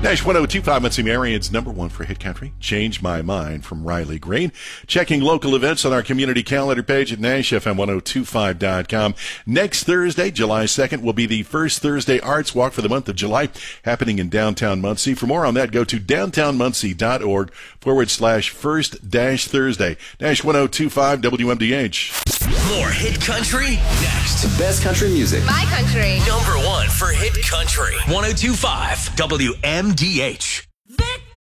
Nash 102.5 Muncie Marion's number one for hit country, Change My Mind from Riley Green. Checking local events on our community calendar page at NashFM1025.com. Next Thursday, July 2nd, will be the first Thursday Arts Walk for the month of July, happening in downtown Muncie. For more on that, go to downtownmuncie.org/first-Thursday. Nash 102.5 WMDH. More hit country next. The best country music. My country. Number one for hit country. 102.5 WMDH.